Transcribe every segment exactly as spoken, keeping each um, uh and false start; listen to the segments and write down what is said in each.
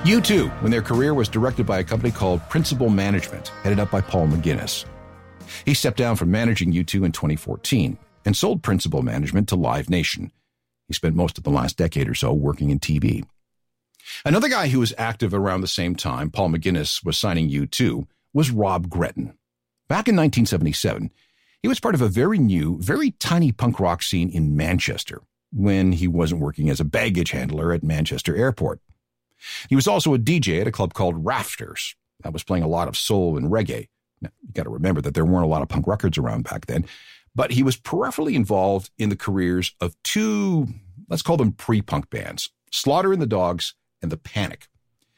U two, when their career was directed by a company called Principal Management, headed up by Paul McGuinness. He stepped down from managing U two in twenty fourteen and sold Principal Management to Live Nation. He spent most of the last decade or so working in T V. Another guy who was active around the same time Paul McGuinness was signing U two was Rob Gretton. Back in nineteen seventy-seven, he was part of a very new, very tiny punk rock scene in Manchester when he wasn't working as a baggage handler at Manchester Airport. He was also a D J at a club called Rafters that was playing a lot of soul and reggae. Now, you got to remember that there weren't a lot of punk records around back then, but he was peripherally involved in the careers of two, let's call them pre-punk bands, Slaughter and the Dogs and The Panic.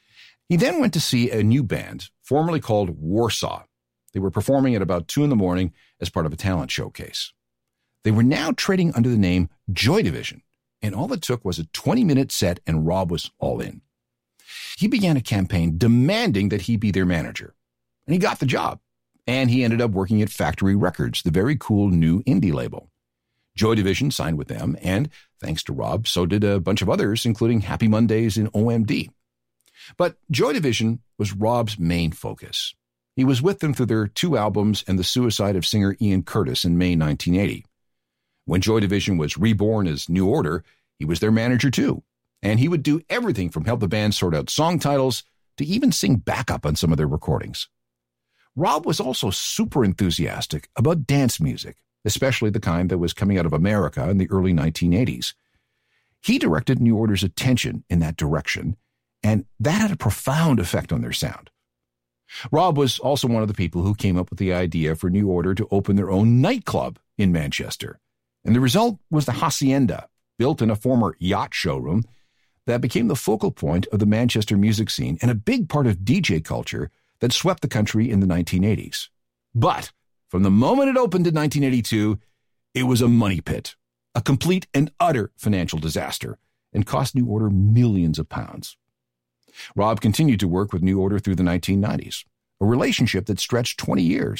He then went to see a new band, formerly called Warsaw. They were performing at about two in the morning as part of a talent showcase. They were now trading under the name Joy Division, and all it took was a twenty-minute set and Rob was all in. He began a campaign demanding that he be their manager, and he got the job. And he ended up working at Factory Records, the very cool new indie label. Joy Division signed with them, and thanks to Rob, so did a bunch of others, including Happy Mondays and O M D. But Joy Division was Rob's main focus. He was with them through their two albums and the suicide of singer Ian Curtis in May nineteen eighty. When Joy Division was reborn as New Order, he was their manager too, and he would do everything from help the band sort out song titles to even sing backup on some of their recordings. Rob was also super enthusiastic about dance music, especially the kind that was coming out of America in the early nineteen eighties. He directed New Order's attention in that direction, and that had a profound effect on their sound. Rob was also one of the people who came up with the idea for New Order to open their own nightclub in Manchester, and the result was the Hacienda, built in a former yacht showroom that became the focal point of the Manchester music scene and a big part of D J culture that swept the country in the nineteen eighties. But from the moment it opened in nineteen eighty-two, it was a money pit, a complete and utter financial disaster, and cost New Order millions of pounds. Rob continued to work with New Order through the nineteen nineties, a relationship that stretched twenty years.